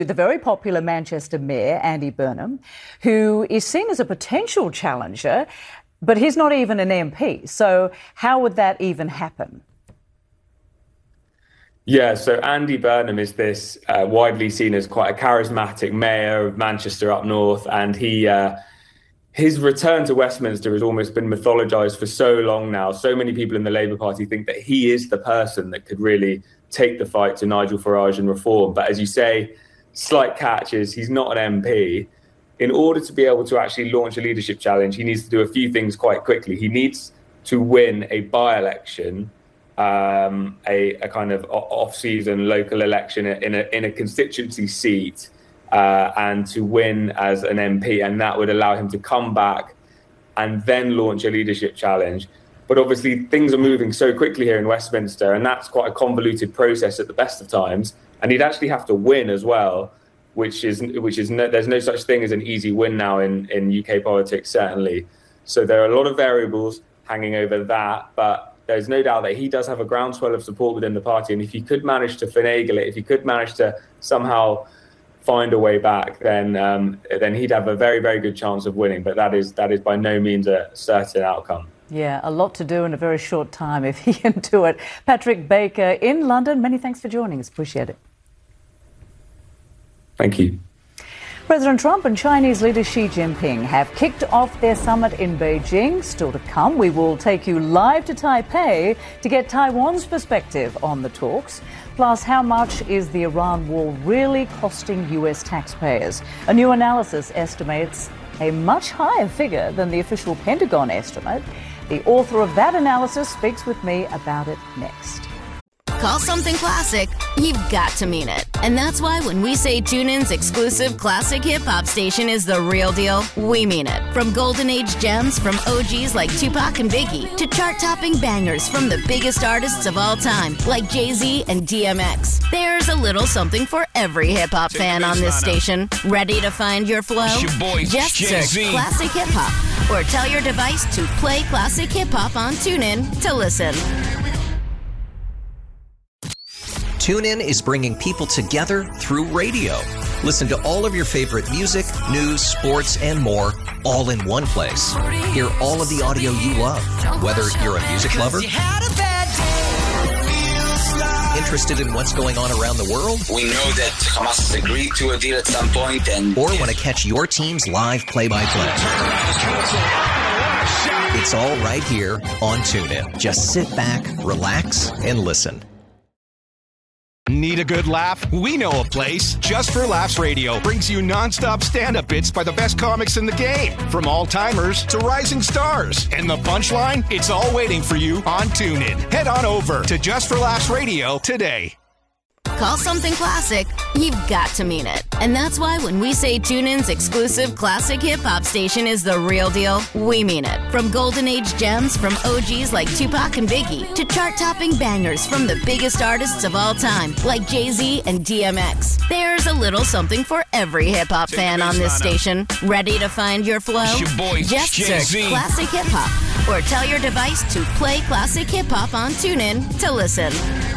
the very popular Manchester Mayor, Andy Burnham, who is seen as a potential challenger, but he's not even an MP. So how would that even happen? Yeah, so Andy Burnham is this widely seen as quite a charismatic mayor of Manchester up north, and his return to Westminster has almost been mythologized for so long now. So many people in the Labour Party think that he is the person that could really take the fight to Nigel Farage and reform. But as you say, slight catch is he's not an MP. In order to be able to actually launch a leadership challenge, he needs to do a few things quite quickly. He needs to win a by-election, a kind of off-season local election in a constituency seat, and to win as an MP, and that would allow him to come back and then launch a leadership challenge. But obviously things are moving so quickly here in Westminster, and that's quite a convoluted process at the best of times. And he'd actually have to win as well, which is there's no such thing as an easy win now in UK politics, certainly. So there are a lot of variables hanging over that, but there's no doubt that he does have a groundswell of support within the party. And if he could manage to finagle it, if he could manage to somehow find a way back, then he'd have a very, very good chance of winning. But that is by no means a certain outcome. Yeah, a lot to do in a very short time if he can do it. Patrick Baker in London, many thanks for joining us. Appreciate it. Thank you. President Trump and Chinese leader Xi Jinping have kicked off their summit in Beijing. Still to come, we will take you live to Taipei to get Taiwan's perspective on the talks. Plus, how much is the Iran war really costing US taxpayers? A new analysis estimates a much higher figure than the official Pentagon estimate. The author of that analysis speaks with me about it next. Call something classic, you've got to mean it. And that's why when we say TuneIn's exclusive classic hip-hop station is the real deal, we mean it. From golden age gems from OGs like Tupac and Biggie to chart-topping bangers from the biggest artists of all time like Jay-Z and DMX. There's a little something for every hip-hop fan on this station. Ready to find your flow? Just search Classic Hip-Hop or tell your device to play Classic Hip-Hop on TuneIn to listen. TuneIn is bringing people together through radio. Listen to all of your favorite music, news, sports, and more, all in one place. Hear all of the audio you love, whether you're a music lover, interested in what's going on around the world, we know that Hamas has agreed to a deal at some point, or want to catch your team's live play-by-play. It's all right here on TuneIn. Just sit back, relax, and listen. Need a good laugh? We know a place. Just for Laughs Radio brings you nonstop stand-up bits by the best comics in the game, from all-timers to rising stars. And the punchline? It's all waiting for you on TuneIn. Head on over to Just for Laughs Radio today. Call something classic, you've got to mean it. And that's why when we say TuneIn's exclusive classic hip-hop station is the real deal, we mean it. From golden age gems from OGs like Tupac and Biggie to chart-topping bangers from the biggest artists of all time like Jay-Z and DMX. There's a little something for every hip-hop fan on this station. Ready to find your flow? Just search Classic Hip-Hop or tell your device to play Classic Hip-Hop on TuneIn to listen.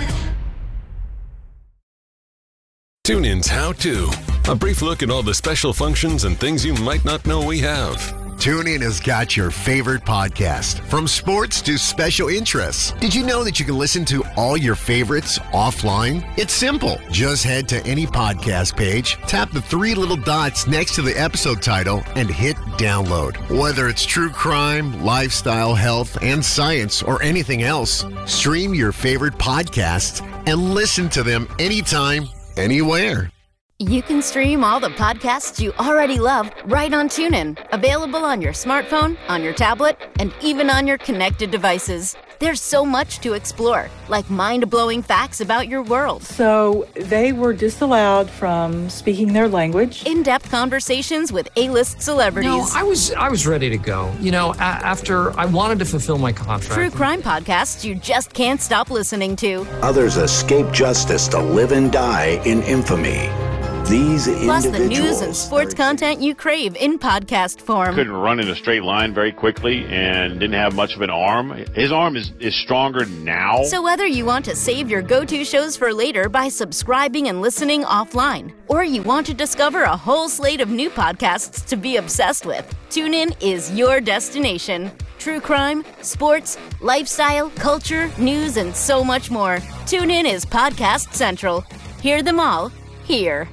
TuneIn's How To. A brief look at all the special functions and things you might not know we have. TuneIn has got your favorite podcast, from sports to special interests. Did you know that you can listen to all your favorites offline? It's simple. Just head to any podcast page, tap the three little dots next to the episode title, and hit download. Whether it's true crime, lifestyle, health, and science, or anything else, stream your favorite podcasts and listen to them anytime, anywhere. You can stream all the podcasts you already love right on TuneIn. Available on your smartphone, on your tablet, and even on your connected devices. There's so much to explore, like mind-blowing facts about your world. So they were disallowed from speaking their language. In-depth conversations with A-list celebrities. No, I was ready to go. You know, after I wanted to fulfill my contract. True crime podcasts you just can't stop listening to. Others escape justice to live and die in infamy. These Plus the news and individuals. sports content you crave in podcast form. Couldn't run in a straight line very quickly and didn't have much of an arm. His arm is stronger now. So whether you want to save your go-to shows for later by subscribing and listening offline, or you want to discover a whole slate of new podcasts to be obsessed with, TuneIn is your destination. True crime, sports, lifestyle, culture, news, and so much more. TuneIn is Podcast Central. Hear them all here.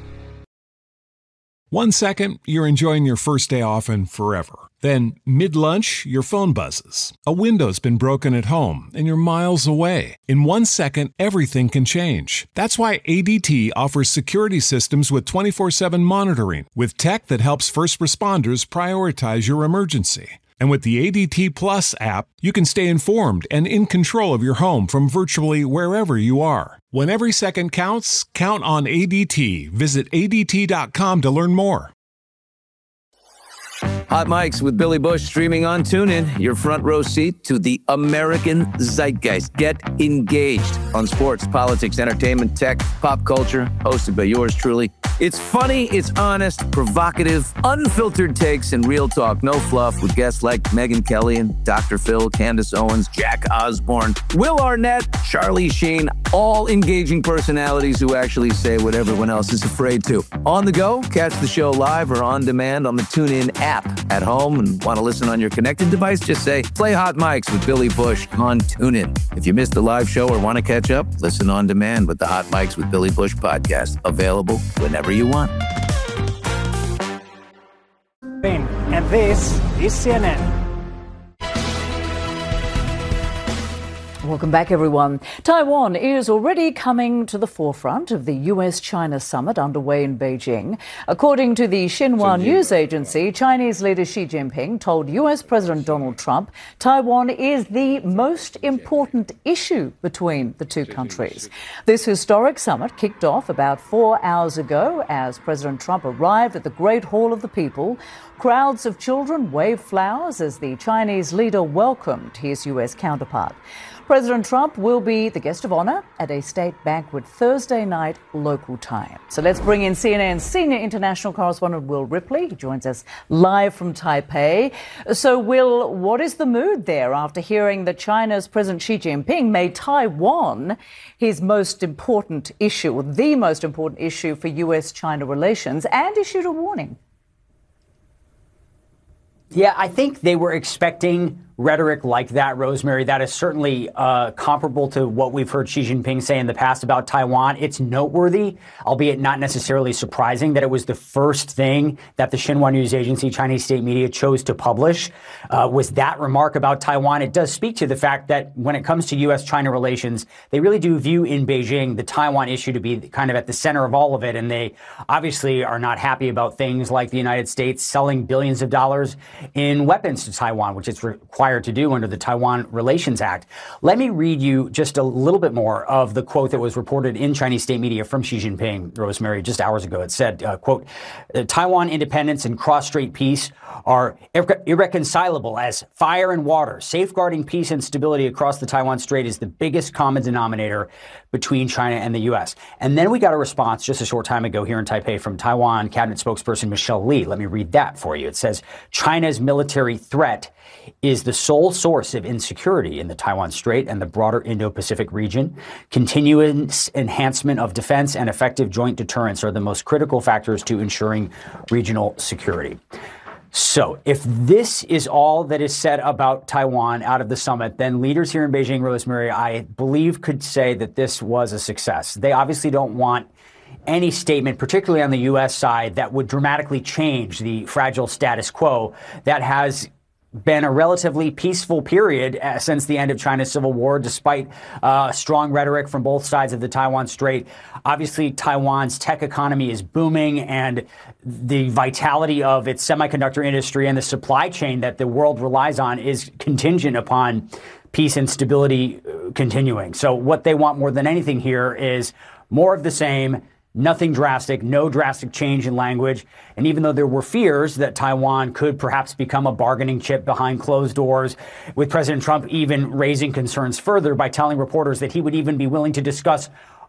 1 second, you're enjoying your first day off and forever. Then, mid-lunch, your phone buzzes. A window's been broken at home and you're miles away. In 1 second, everything can change. That's why ADT offers security systems with 24/7 monitoring, with tech that helps first responders prioritize your emergency. And with the ADT Plus app, you can stay informed and in control of your home from virtually wherever you are. When every second counts, count on ADT. Visit ADT.com to learn more. Hot Mics with Billy Bush streaming on TuneIn, your front row seat to the American zeitgeist. Get engaged on sports, politics, entertainment, tech, pop culture, hosted by yours truly. It's funny, it's honest, provocative, unfiltered takes, and real talk. No fluff with guests like Megyn Kelly and Dr. Phil, Candace Owens, Jack Osborne, Will Arnett, Charlie Sheen, all engaging personalities who actually say what everyone else is afraid to. On the go, catch the show live or on demand on the TuneIn app. At home and want to listen on your connected device, just say, play Hot Mics with Billy Bush on TuneIn. If you missed the live show or want to catch up, listen on demand with the Hot Mics with Billy Bush podcast. Available whenever you want. And this is CNN. Welcome back, everyone. Taiwan is already coming to the forefront of the US-China summit underway in Beijing. According to the Xinhua news agency, Chinese leader Xi Jinping told US President Donald Trump Taiwan is the most important issue between the two countries. This historic summit kicked off about 4 hours ago as President Trump arrived at the Great Hall of the People. Crowds of children waved flowers as the Chinese leader welcomed his US counterpart. President Trump will be the guest of honor at a state banquet Thursday night local time. So let's bring in CNN's senior international correspondent Will Ripley. He joins us live from Taipei. So Will, what is the mood there after hearing that China's President Xi Jinping made Taiwan his most important issue, or the most important issue for US-China relations, and issued a warning? Yeah, I think they were expecting rhetoric like that, Rosemary. That is certainly comparable to what we've heard Xi Jinping say in the past about Taiwan. It's noteworthy, albeit not necessarily surprising, that it was the first thing that the Xinhua news agency, Chinese state media, chose to publish was that remark about Taiwan. It does speak to the fact that when it comes to U.S.-China relations, they really do view in Beijing the Taiwan issue to be kind of at the center of all of it. And they obviously are not happy about things like the United States selling billions of dollars in weapons to Taiwan, which it's required to do under the Taiwan Relations Act. Let me read you just a little bit more of the quote that was reported in Chinese state media from Xi Jinping, Rosemary, just hours ago. It said, quote, Taiwan independence and cross-strait peace are irreconcilable as fire and water. Safeguarding peace and stability across the Taiwan Strait is the biggest common denominator between China and the U.S. And then we got a response just a short time ago here in Taipei from Taiwan cabinet spokesperson Michelle Lee. Let me read that for you. It says, China's military threat is the sole source of insecurity in the Taiwan Strait and the broader Indo-Pacific region. Continuous enhancement of defense and effective joint deterrence are the most critical factors to ensuring regional security. So if this is all that is said about Taiwan out of the summit, then leaders here in Beijing, Rosemary, I believe could say that this was a success. They obviously don't want any statement, particularly on the U.S. side, that would dramatically change the fragile status quo that has been a relatively peaceful period since the end of China's civil war, despite strong rhetoric from both sides of the Taiwan Strait. Obviously, Taiwan's tech economy is booming, and the vitality of its semiconductor industry and the supply chain that the world relies on is contingent upon peace and stability continuing. So what they want more than anything here is more of the same. Nothing drastic, no drastic change in language. And even though there were fears that Taiwan could perhaps become a bargaining chip behind closed doors, with President Trump even raising concerns further by telling reporters that he would even be willing to discuss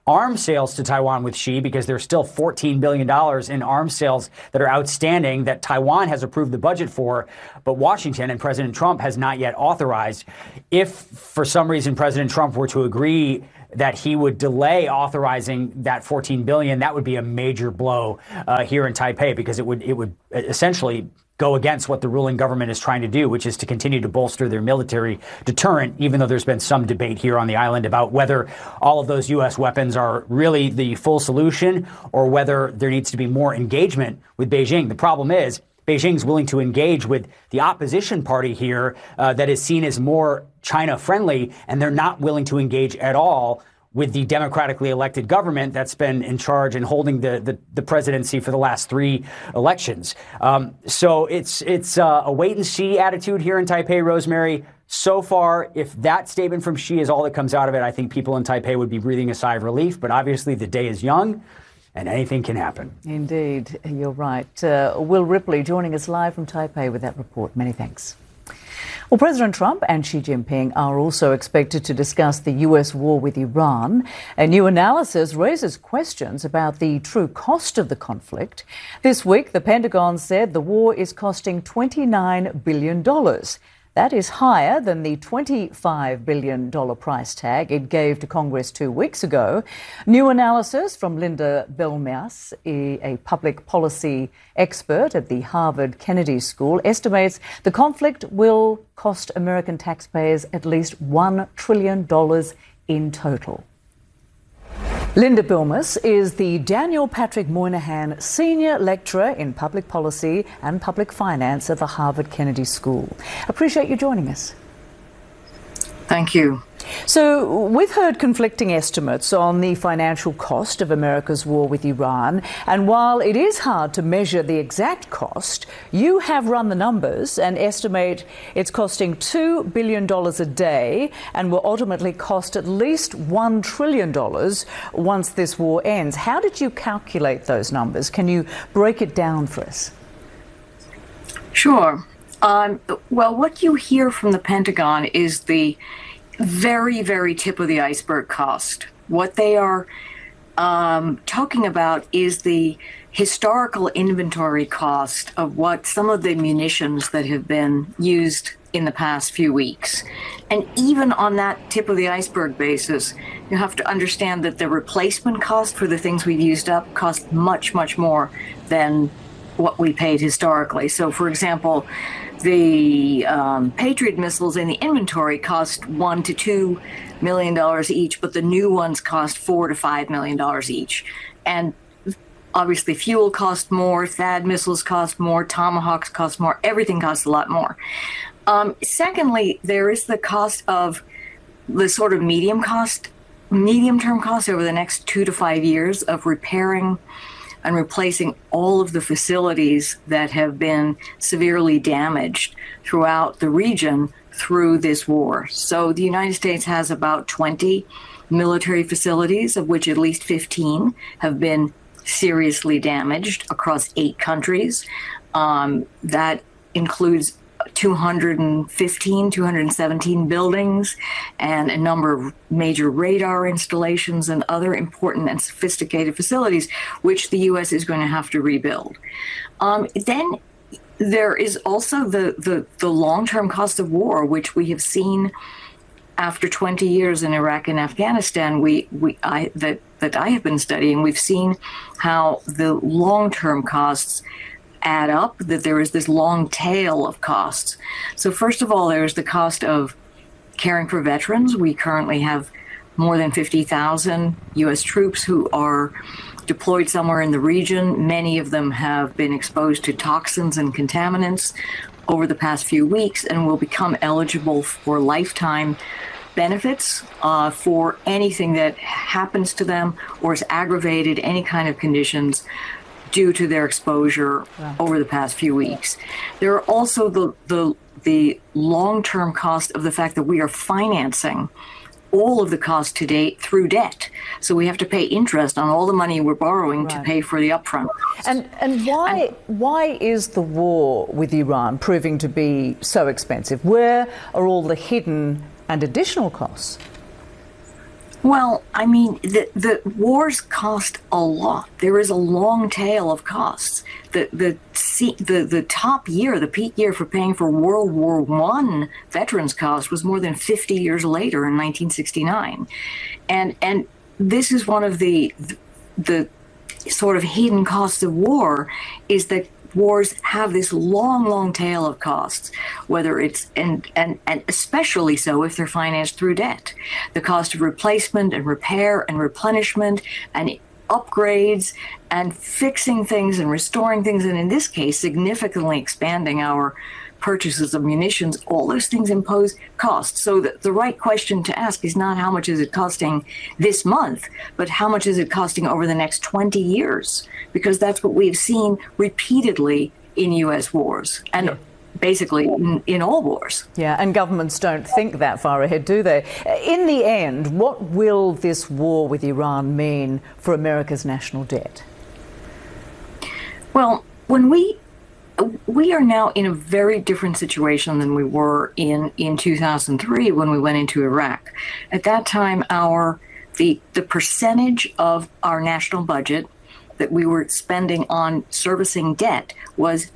arms sales to Taiwan with Xi, because there's still $14 billion in arms sales that are outstanding that Taiwan has approved the budget for, but Washington and President Trump has not yet authorized. If for some reason President Trump were to agree that he would delay authorizing that $14 billion, that would be a major blow here in Taipei, because it would essentially go against what the ruling government is trying to do, which is to continue to bolster their military deterrent, even though there's been some debate here on the island about whether all of those U.S. weapons are really the full solution or whether there needs to be more engagement with Beijing. The problem is Beijing's willing to engage with the opposition party here that is seen as more China-friendly, and they're not willing to engage at all with the democratically elected government that's been in charge and holding the presidency for the last 3 elections. So it's a wait-and-see attitude here in Taipei, Rosemary. So far, if that statement from Xi is all that comes out of it, I think people in Taipei would be breathing a sigh of relief. But obviously, the day is young, and anything can happen. Indeed, you're right. Will Ripley joining us live from Taipei with that report. Many thanks. Well, President Trump and Xi Jinping are also expected to discuss the U.S. war with Iran. A new analysis raises questions about the true cost of the conflict. This week, the Pentagon said the war is costing $29 billion. That is higher than the $25 billion price tag it gave to Congress 2 weeks ago. New analysis from Linda Belmas, a public policy expert at the Harvard Kennedy School, estimates the conflict will cost American taxpayers at least $1 trillion in total. Linda Belmas is the Daniel Patrick Moynihan Senior Lecturer in Public Policy and Public Finance at the Harvard Kennedy School. Appreciate you joining us. Thank you. So we've heard conflicting estimates on the financial cost of America's war with Iran. And while it is hard to measure the exact cost, you have run the numbers and estimate it's costing $2 billion a day and will ultimately cost at least $1 trillion once this war ends. How did you calculate those numbers? Can you break it down for us? Sure. Well, what you hear from the Pentagon is the very, very tip of the iceberg cost. What they are talking about is the historical inventory cost of what some of the munitions that have been used in the past few weeks. And even on that tip of the iceberg basis, you have to understand that the replacement cost for the things we've used up cost much, much more than what we paid historically. So, for example, the Patriot missiles in the inventory cost $1 to $2 million each, but the new ones cost $4 to $5 million each. And obviously, fuel costs more, THAAD missiles cost more, Tomahawks cost more, everything costs a lot more. Secondly, there is the cost of the sort of medium-term cost over the next 2 to 5 years of repairing and replacing all of the facilities that have been severely damaged throughout the region through this war. So the United States has about 20 military facilities, of which at least 15 have been seriously damaged across 8 countries. That includes 217 buildings and a number of major radar installations and other important and sophisticated facilities, which the U.S. is going to have to rebuild. Then there is also the long-term cost of war, which we have seen after 20 years in Iraq and Afghanistan. That I have been studying, we've seen how the long-term costs add up, that there is this long tail of costs. So first of all, there's the cost of caring for veterans. We currently have more than 50,000 U.S. troops who are deployed somewhere in the region. Many of them have been exposed to toxins and contaminants over the past few weeks and will become eligible for lifetime benefits for anything that happens to them or is aggravated, any kind of conditions due to their exposure over the past few weeks. There are also the long-term cost of the fact that we are financing all of the costs to date through debt. So we have to pay interest on all the money we're borrowing to pay for the upfront. And why is the war with Iran proving to be so expensive? Where are all the hidden and additional costs? Well, I mean, the wars cost a lot. There is a long tail of costs. The top year, the peak year for paying for World War I veterans cost was more than 50 years later in 1969. And this is one of the sort of hidden costs of war, is that wars have this long tail of costs, whether it's, and especially so if they're financed through debt. The cost of replacement and repair and replenishment and upgrades and fixing things and restoring things, and in this case, significantly expanding our purchases of munitions, all those things impose costs. So the right question to ask is not how much is it costing this month, but how much is it costing over the next 20 years? Because that's what we've seen repeatedly in U.S. wars and basically in all wars. Yeah, and governments don't think that far ahead, do they? In the end, what will this war with Iran mean for America's national debt? Well, when we are now in a very different situation than we were in 2003 when we went into Iraq. At that time, the percentage of our national budget that we were spending on servicing debt was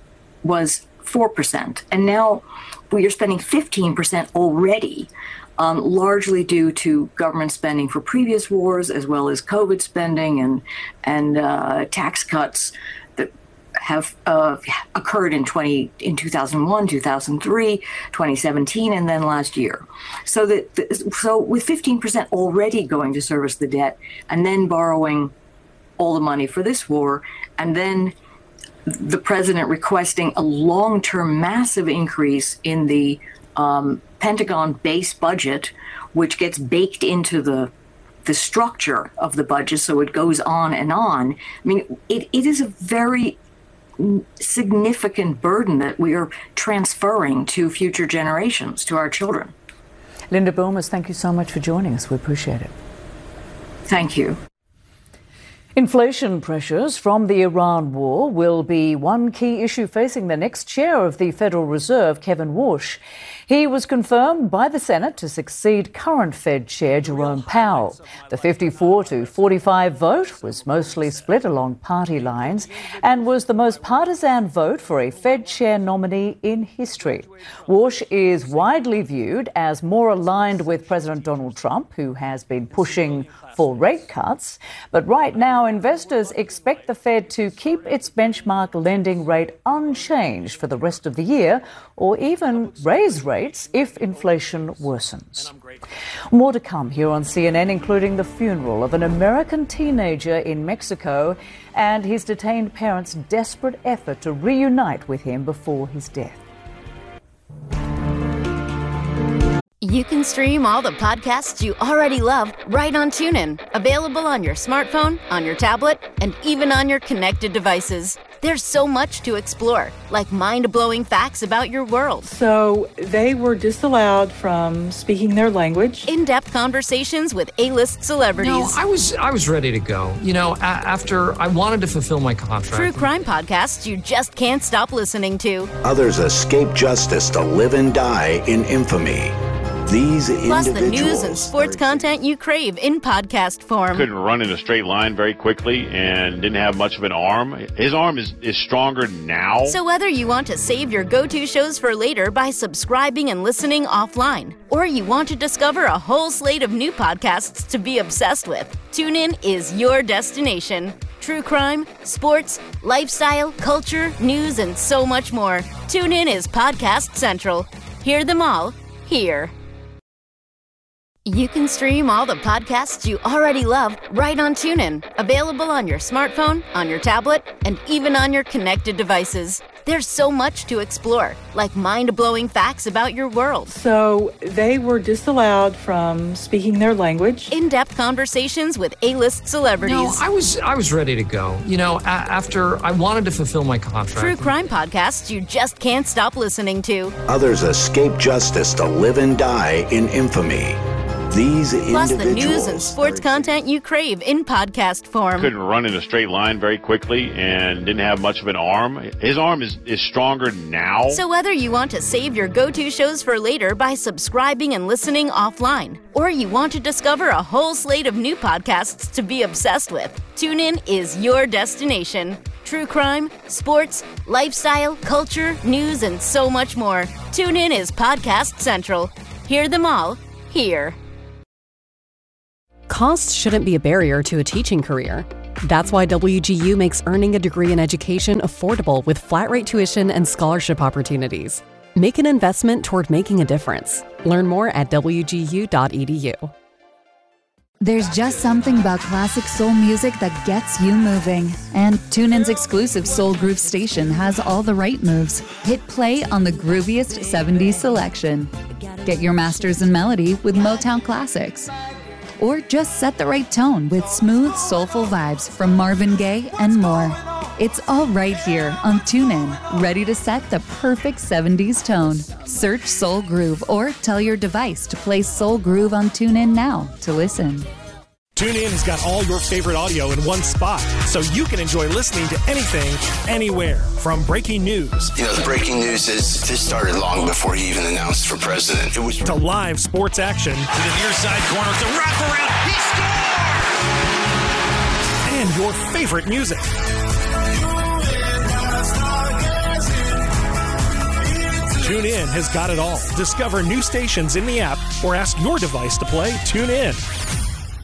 4%, and now we are spending 15% already, largely due to government spending for previous wars, as well as COVID spending and tax cuts that have occurred in 2001, 2003, 2017, and then last year. So with 15% already going to service the debt, and then borrowing all the money for this war, and then the president requesting a long-term massive increase in the Pentagon base budget, which gets baked into the structure of the budget, so it goes on and on. I mean, it is a very significant burden that we are transferring to future generations, to our children. Linda Boomers, thank you so much for joining us. We appreciate it. Thank you. Inflation pressures from the Iran war will be one key issue facing the next chair of the Federal Reserve, Kevin Warsh. He was confirmed by the Senate to succeed current Fed Chair Jerome Powell. The 54-45 vote was mostly split along party lines and was the most partisan vote for a Fed Chair nominee in history. Warsh is widely viewed as more aligned with President Donald Trump, who has been pushing for rate cuts. But right now, investors expect the Fed to keep its benchmark lending rate unchanged for the rest of the year, or even raise rates if inflation worsens. More to come here on CNN, including the funeral of an American teenager in Mexico and his detained parents' desperate effort to reunite with him before his death. You can stream all the podcasts you already love right on TuneIn. Available on your smartphone, on your tablet, and even on your connected devices. There's so much to explore, like mind-blowing facts about your world. So they were disallowed from speaking their language. In-depth conversations with A-list celebrities. No, I was ready to go. You know, after I wanted to fulfill my contract. True crime podcasts you just can't stop listening to. Others escape justice to live and die in infamy. These Plus the news and sports content you crave in podcast form. Couldn't run in a straight line very quickly and didn't have much of an arm. His arm is stronger now. So whether you want to save your go-to shows for later by subscribing and listening offline, or you want to discover a whole slate of new podcasts to be obsessed with, TuneIn is your destination. True crime, sports, lifestyle, culture, news, and so much more. TuneIn is Podcast Central. Hear them all here. You can stream all the podcasts you already love right on TuneIn. Available on your smartphone, on your tablet, and even on your connected devices. There's so much to explore, like mind-blowing facts about your world. So they were disallowed from speaking their language. In-depth conversations with A-list celebrities. No, I was ready to go. You know, after I wanted to fulfill my contract. True crime podcasts you just can't stop listening to. Others escape justice to live and die in infamy. These Plus the news individuals and sports content you crave in podcast form. Couldn't run in a straight line very quickly and didn't have much of an arm. His arm is stronger now. So whether you want to save your go-to shows for later by subscribing and listening offline, or you want to discover a whole slate of new podcasts to be obsessed with, TuneIn is your destination. True crime, sports, lifestyle, culture, news, and so much more. TuneIn is Podcast Central. Hear them all here. Costs shouldn't be a barrier to a teaching career. That's why WGU makes earning a degree in education affordable with flat-rate tuition and scholarship opportunities. Make an investment toward making a difference. Learn more at wgu.edu. There's just something about classic soul music that gets you moving. And TuneIn's exclusive Soul Groove station has all the right moves. Hit play on the grooviest 70s selection. Get your masters in melody with Motown classics. Or just set the right tone with smooth, soulful vibes from Marvin Gaye and more. It's all right here on TuneIn, ready to set the perfect 70s tone. Search Soul Groove or tell your device to play Soul Groove on TuneIn now to listen. TuneIn has got all your favorite audio in one spot, so you can enjoy listening to anything, anywhere. From breaking news. You know, the breaking news is this started long before he even announced for president. It was to live sports action. To the near side corner, it's a wraparound. He scores! And your favorite music. TuneIn has got it all. Discover new stations in the app or ask your device to play TuneIn.